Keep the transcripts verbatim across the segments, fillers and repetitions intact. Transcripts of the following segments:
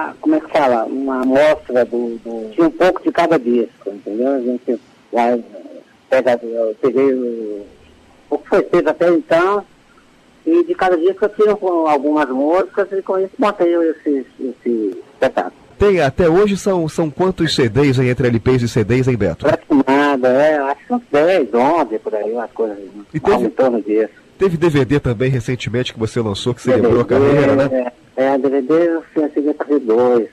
uma, como é que fala, uma amostra do, do, de um pouco de cada disco, entendeu? A gente vai, pega, eu peguei o, o que foi feito até então, e de cada disco eu tiro algumas músicas e com isso montei esse, esse espetáculo. Tem, até hoje são, são quantos C Ds aí, entre L Ps e C Ds, hein, Beto? Aproximado, é, acho que são dez, onze, por aí, umas coisas e teve, em torno disso. Teve D V D também recentemente que você lançou, que celebrou D V D, a carreira, né? É, é, D V D eu consegui fazer dois.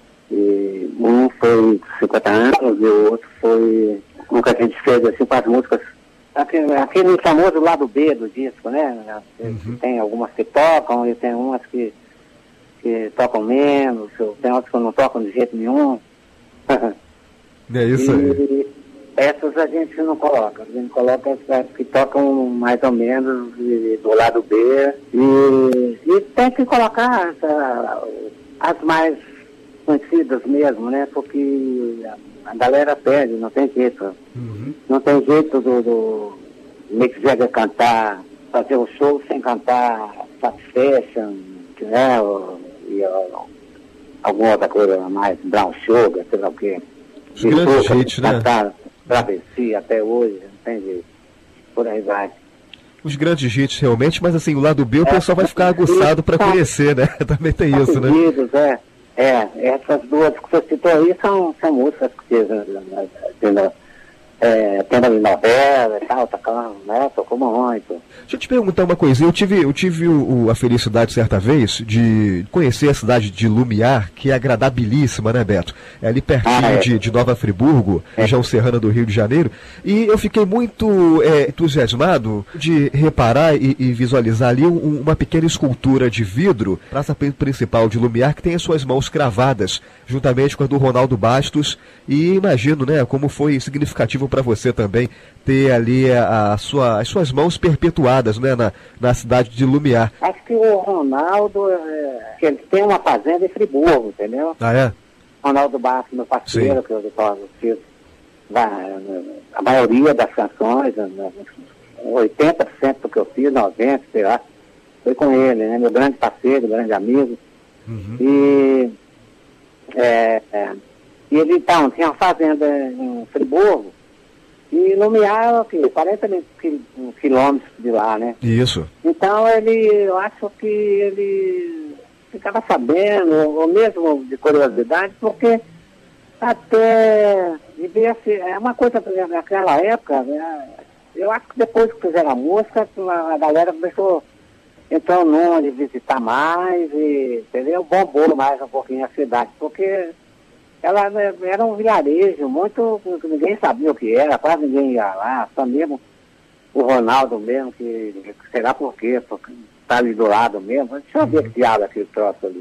E um foi cinquenta anos e o outro foi um que a gente fez assim com as músicas. Aquele, aquele famoso lado B do disco, né? Uhum. Tem algumas que tocam e tem umas que, que tocam menos, tem outras que não tocam de jeito nenhum. É isso aí. E essas a gente não coloca, a gente coloca as que tocam mais ou menos do lado B e, e tem que colocar essa, as mais conhecidas mesmo, né? Porque a, a galera pede, não tem jeito. Uhum. Não tem jeito do, do Mick Jagger cantar, fazer o show sem cantar Satisfaction, né? Ou, e, ou, alguma outra coisa mais, Brown Sugar, sei lá o quê. Os grandes hits, né? Cantar Travessia até hoje, não tem jeito. Por aí vai. Os grandes hits realmente, mas assim, o lado B o é, pessoal vai ficar aguçado para conhecer, né? Também tem tá isso, pedidos, né? É, é, essas duas que você citou aí são, são músicas que tendo, é, tendo novela e tal, tocando, né? Tocou muito. Deixa eu te perguntar uma coisinha, eu tive, eu tive o, o, a felicidade certa vez de conhecer a cidade de Lumiar, que é agradabilíssima, né, Beto? É ali pertinho ah, é. de, de Nova Friburgo, é. região serrana do Rio de Janeiro, e eu fiquei muito é, entusiasmado de reparar e, e visualizar ali um, uma pequena escultura de vidro, praça principal de Lumiar, que tem as suas mãos cravadas, juntamente com a do Ronaldo Bastos, e imagino, né, como foi significativo para você também ter ali a, a sua, as suas mãos perpetuadas, né, na, na cidade de Lumiar. Acho que o Ronaldo, é, que ele tem uma fazenda em Friburgo, entendeu? Ah, é? Ronaldo Bastos, meu parceiro, Sim. que eu fiz a maioria das canções, oitenta por cento do que eu fiz, noventa por cento, sei lá, foi com ele, né, meu grande parceiro, grande amigo. Uhum. E, é, é, e ele, então, tinha uma fazenda em Friburgo, e Lumiar, assim, quarenta quilômetros de lá, né? Isso. Então ele, eu acho que ele ficava sabendo, ou mesmo de curiosidade, porque até devia ser, é uma coisa, por exemplo, naquela época, né, eu acho que depois que fizeram a música, a galera começou, então, numa de visitar mais, e, entendeu? Bombou mais um pouquinho a cidade, porque ela era um vilarejo muito, ninguém sabia o que era, quase ninguém ia lá, só mesmo o Ronaldo mesmo, que será por quê, porque tá ali do lado mesmo, deixa eu ver que diabo aquele troço ali.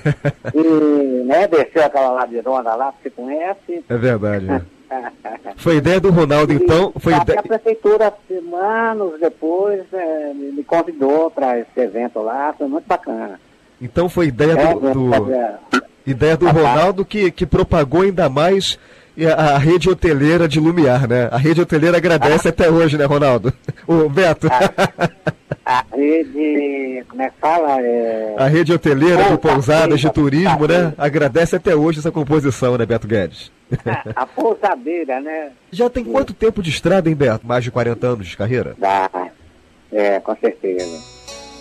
E, né, desceu aquela ladeirona lá, que você conhece. É verdade, né? Foi ideia do Ronaldo, e, então? Foi ideia... A prefeitura, anos depois, é, me convidou para esse evento lá, foi muito bacana. Então foi ideia do... É, do... É, Ideia do Ronaldo que, que propagou ainda mais a, a rede hoteleira de Lumiar, né? A rede hoteleira agradece ah. até hoje, né, Ronaldo? O Beto. A, a rede, como é que fala? É... A rede hoteleira oh, de pousadas, de turismo, né? Agradece até hoje essa composição, né, Beto Guedes? A, a pousadeira, né? Já tem quanto tempo de estrada, hein, Beto? Mais de quarenta anos de carreira? Dá, é, com certeza.